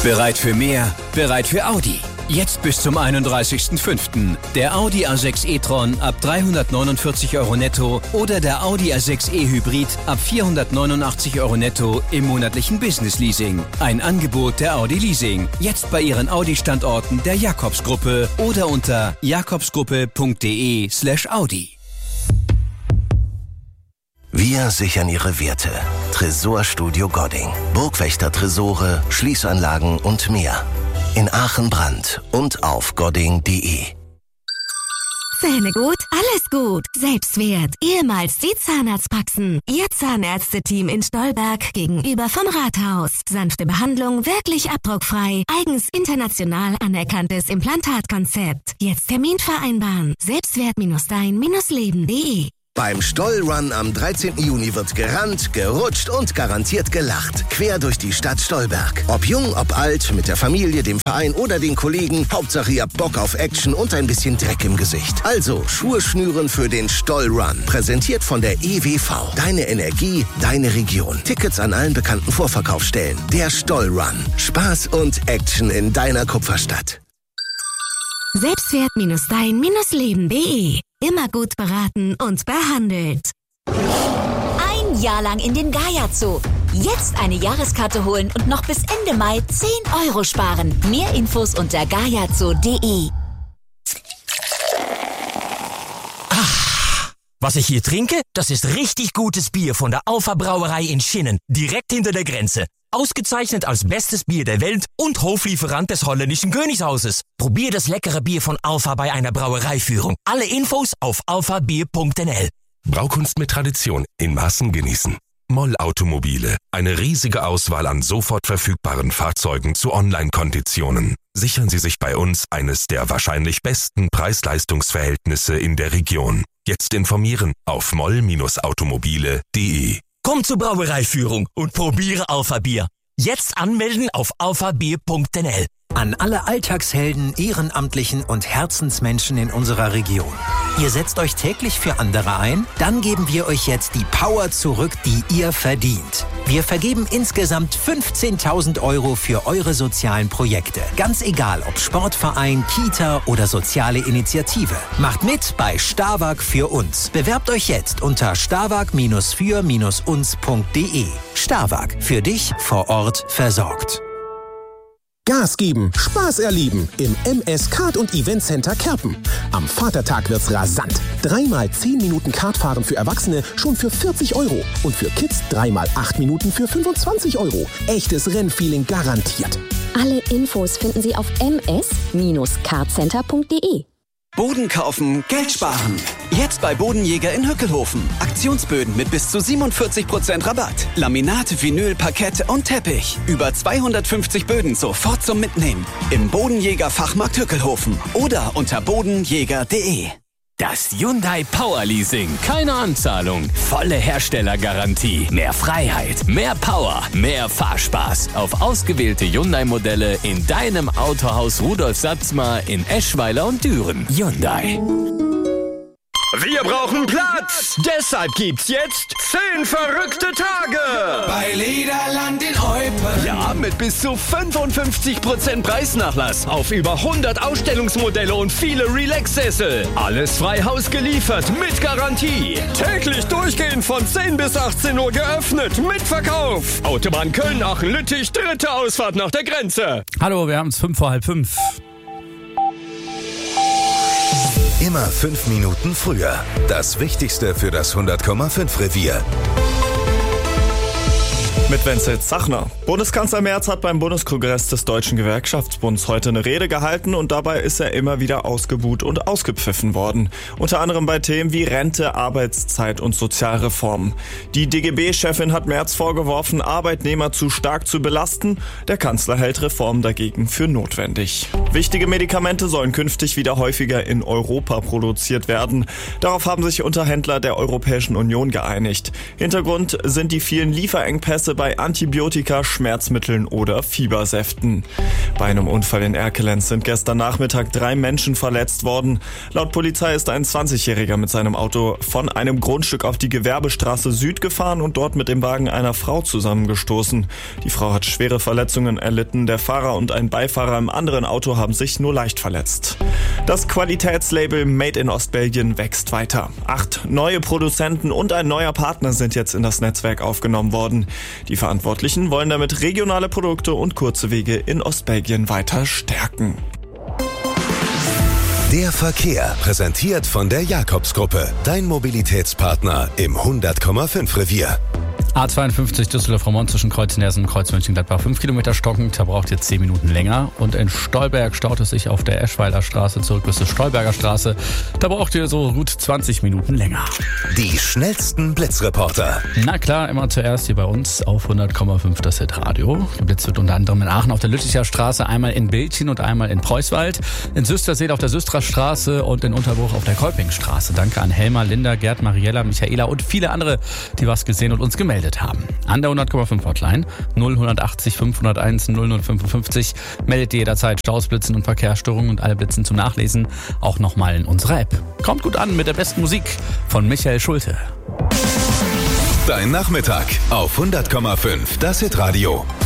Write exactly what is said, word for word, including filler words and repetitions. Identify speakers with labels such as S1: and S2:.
S1: Bereit für mehr? Bereit für Audi. Jetzt bis zum einunddreißigsten fünften Der Audi A sechs e-tron ab dreihundertneunundvierzig Euro netto oder der Audi A sechs e-Hybrid ab vierhundertneunundachtzig Euro netto im monatlichen Business-Leasing. Ein Angebot der Audi Leasing. Jetzt bei Ihren Audi-Standorten der Jakobsgruppe oder unter jakobsgruppe.de slash Audi.
S2: Wir sichern Ihre Werte. Tresorstudio Godding. Burgwächter-Tresore, Schließanlagen und mehr. In Aachen-Brand und auf godding punkt de.
S3: Zähne gut, alles gut. Selbstwert, ehemals die Zahnarztpraxen. Ihr Zahnärzte-Team in Stolberg gegenüber vom Rathaus. Sanfte Behandlung, wirklich abdruckfrei. Eigens international anerkanntes Implantatkonzept. Jetzt Termin vereinbaren. Selbstwert-dein-leben punkt de.
S2: Beim Stollrun am dreizehnten Juni wird gerannt, gerutscht und garantiert gelacht. Quer durch die Stadt Stolberg. Ob jung, ob alt, mit der Familie, dem Verein oder den Kollegen. Hauptsache ihr habt Bock auf Action und ein bisschen Dreck im Gesicht. Also Schuhe schnüren für den Stollrun. Präsentiert von der E W V. Deine Energie, deine Region. Tickets an allen bekannten Vorverkaufsstellen. Der Stollrun. Spaß und Action in deiner Kupferstadt.
S3: Selbstwert-dein-leben punkt de. Immer gut beraten und behandelt.
S4: Ein Jahr lang in den Gaia Zoo. Jetzt eine Jahreskarte holen und noch bis Ende Mai zehn Euro sparen. Mehr Infos unter gaia zoo punkt de.
S5: Ah, was ich hier trinke, das ist richtig gutes Bier von der Alpha Brauerei in Schinnen, direkt hinter der Grenze. Ausgezeichnet als bestes Bier der Welt und Hoflieferant des holländischen Königshauses. Probier das leckere Bier von Alpha bei einer Brauereiführung. Alle Infos auf alpha bier punkt n l.
S6: Braukunst mit Tradition in Maßen genießen. Moll Automobile. Eine riesige Auswahl an sofort verfügbaren Fahrzeugen zu Online-Konditionen. Sichern Sie sich bei uns eines der wahrscheinlich besten Preis-Leistungs-Verhältnisse in der Region. Jetzt informieren auf moll automobile punkt de.
S5: Komm zur Brauereiführung und probiere Alpha-Bier. Jetzt anmelden auf alpha bier punkt n l.
S7: An alle Alltagshelden, Ehrenamtlichen und Herzensmenschen in unserer Region. Ihr setzt euch täglich für andere ein? Dann geben wir euch jetzt die Power zurück, die ihr verdient. Wir vergeben insgesamt fünfzehntausend Euro für eure sozialen Projekte. Ganz egal, ob Sportverein, Kita oder soziale Initiative. Macht mit bei Starwag für uns. Bewerbt euch jetzt unter starwag für uns punkt de. Starwag, für dich vor Ort versorgt.
S8: Gas geben, Spaß erleben im M S Kart- und Event Center Kerpen. Am Vatertag wird's rasant. Dreimal zehn Minuten Kartfahren für Erwachsene schon für vierzig Euro. Und für Kids dreimal acht Minuten für fünfundzwanzig Euro. Echtes Rennfeeling garantiert.
S9: Alle Infos finden Sie auf m s kartcenter punkt de.
S10: Boden kaufen, Geld sparen. Jetzt bei Bodenjäger in Hückelhofen. Aktionsböden mit bis zu siebenundvierzig Prozent Rabatt. Laminat, Vinyl, Parkett und Teppich. Über zweihundertfünfzig Böden sofort zum Mitnehmen. Im Bodenjäger Fachmarkt Hückelhofen oder unter bodenjäger punkt de.
S1: Das Hyundai Power Leasing. Keine Anzahlung. Volle Herstellergarantie. Mehr Freiheit. Mehr Power. Mehr Fahrspaß. Auf ausgewählte Hyundai-Modelle in deinem Autohaus Rudolf Satzmar in Eschweiler und Düren. Hyundai.
S11: Wir brauchen Platz! Deshalb gibt's jetzt zehn verrückte Tage!
S12: Bei Lederland in Eupen.
S11: Ja, mit bis zu fünfundfünfzig Prozent Preisnachlass auf über hundert Ausstellungsmodelle und viele Relax-Sessel. Alles frei Haus geliefert, mit Garantie. Täglich durchgehend von zehn bis achtzehn Uhr geöffnet, mit Verkauf. Autobahn Köln-Aachen-Lüttich, dritte Ausfahrt nach der Grenze.
S13: Hallo, wir haben es fünf vor halb fünf.
S2: Immer fünf Minuten früher. Das Wichtigste für das hundert Komma fünf Revier.
S14: Mit Wenzel Zachner. Bundeskanzler Merz hat beim Bundeskongress des Deutschen Gewerkschaftsbunds heute eine Rede gehalten und dabei ist er immer wieder ausgebuht und ausgepfiffen worden. Unter anderem bei Themen wie Rente, Arbeitszeit und Sozialreformen. Die D G B-Chefin hat Merz vorgeworfen, Arbeitnehmer zu stark zu belasten. Der Kanzler hält Reformen dagegen für notwendig. Wichtige Medikamente sollen künftig wieder häufiger in Europa produziert werden. Darauf haben sich Unterhändler der Europäischen Union geeinigt. Hintergrund sind die vielen Lieferengpässe bei Antibiotika, Schmerzmitteln oder Fiebersäften. Bei einem Unfall in Erkelenz sind gestern Nachmittag drei Menschen verletzt worden. Laut Polizei ist ein zwanzigjähriger mit seinem Auto von einem Grundstück auf die Gewerbestraße Süd gefahren und dort mit dem Wagen einer Frau zusammengestoßen. Die Frau hat schwere Verletzungen erlitten. Der Fahrer und ein Beifahrer im anderen Auto haben sich nur leicht verletzt. Das Qualitätslabel Made in Ostbelgien wächst weiter. Acht neue Produzenten und ein neuer Partner sind jetzt in das Netzwerk aufgenommen worden. Die Verantwortlichen wollen damit regionale Produkte und kurze Wege in Ostbelgien weiter stärken.
S2: Der Verkehr, präsentiert von der Jakobsgruppe. Dein Mobilitätspartner im hundert Komma fünf Revier.
S13: A zweiundfünfzig Düsseldorf-Raumont zwischen Kreuz-Nersen und Kreuz-Mönchengladbach. fünf Kilometer stockend, da braucht ihr zehn Minuten länger. Und in Stolberg staut es sich auf der Eschweiler Straße zurück bis zur Stolberger Straße. Da braucht ihr so gut zwanzig Minuten länger.
S2: Die schnellsten Blitzreporter.
S13: Na klar, immer zuerst hier bei uns auf hundert Komma fünf das Hitradio. Der Blitz wird unter anderem in Aachen auf der Lütticher Straße, einmal in Bildchen und einmal in Preußwald. In Süstersee auf der Süstra Straße und in Unterbruch auf der Kolpingstraße. Danke an Helma, Linda, Gerd, Mariella, Michaela und viele andere, die was gesehen und uns gemeldet haben. An der hundert Komma fünf Hotline null achtzig fünfhunderteins null null fünfundfünfzig meldet ihr jederzeit Staus, Blitzen und Verkehrsstörungen und alle Blitzen zum Nachlesen auch nochmal in unserer App. Kommt gut an mit der besten Musik von Michael Schulte.
S2: Dein Nachmittag auf hundert Komma fünf das Hitradio.